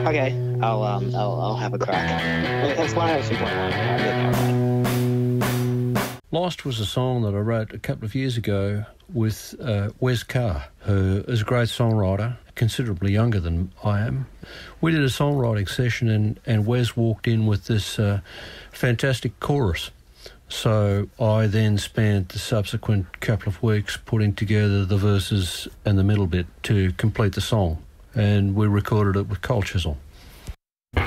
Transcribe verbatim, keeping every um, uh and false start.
Okay, I'll um, I'll, I'll have a crack at it. It's one oh two point one. I'll get that right. Lost was a song that I wrote a couple of years ago with uh, Wes Carr, who is a great songwriter, considerably younger than I am. We did a songwriting session and, and Wes walked in with this uh, fantastic chorus. So I then spent the subsequent couple of weeks putting together the verses and the middle bit to complete the song. And we recorded it with Cole Chisel.